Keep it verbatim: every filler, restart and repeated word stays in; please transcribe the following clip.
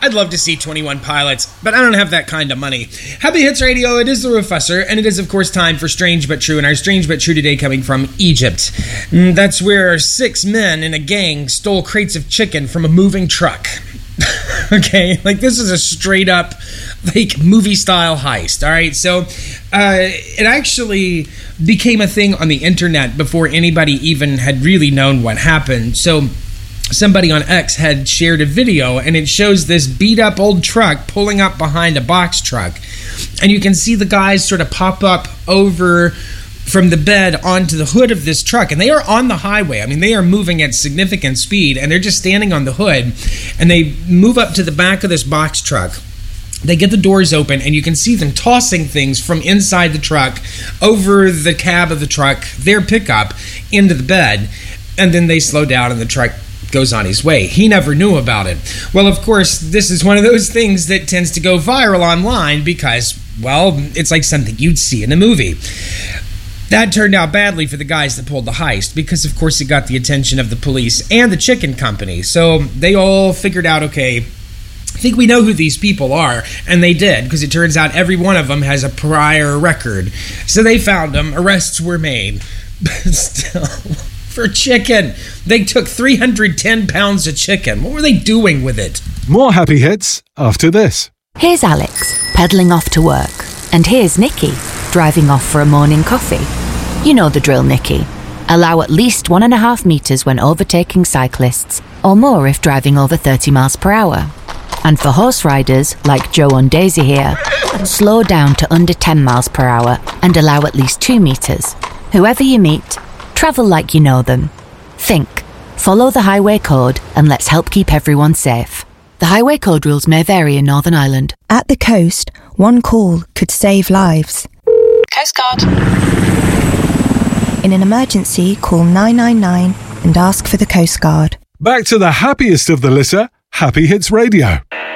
I'd love to see twenty-one Pilots, but I don't have that kind of money. Happy Hits Radio, it is the Professor, and it is, of course, time for Strange But True, and our Strange But True today coming from Egypt. That's where six men in a gang stole crates of chicken from a moving truck. Okay, like this is a straight up, like, movie-style heist, all right? So, uh, it actually became a thing on the internet before anybody even had really known what happened. So, somebody on X had shared a video, and it shows this beat-up old truck pulling up behind a box truck. And you can see the guys sort of pop up over from the bed onto the hood of this truck, and they are on the highway. I mean, they are moving at significant speed, and they're just standing on the hood, and they move up to the back of this box truck. They get the doors open, and you can see them tossing things from inside the truck over the cab of the truck, their pickup, into the bed, and then they slow down, and the truck goes on his way. He never knew about it. Well, of course, this is one of those things that tends to go viral online because, well, it's like something you'd see in a movie. That turned out badly for the guys that pulled the heist because, of course, it got the attention of the police and the chicken company. So they all figured out, okay, I think we know who these people are, and they did, because it turns out every one of them has a prior record. So they found them, arrests were made, but still, for chicken, they took three hundred ten pounds of chicken. What were they doing with it? More Happy Hits after this. Here's Alex, pedalling off to work, and here's Nikki, driving off for a morning coffee. You know the drill, Nikki. Allow at least one and a half metres when overtaking cyclists, or more if driving over thirty miles per hour. And for horse riders, like Joe and Daisy here, slow down to under ten miles per hour and allow at least two metres. Whoever you meet, travel like you know them. Think, follow the highway code, and let's help keep everyone safe. The highway code rules may vary in Northern Ireland. At the coast, one call could save lives. Coast Guard. In an emergency, call nine nine nine and ask for the Coast Guard. Back to the happiest of the litter, Happy Hits Radio.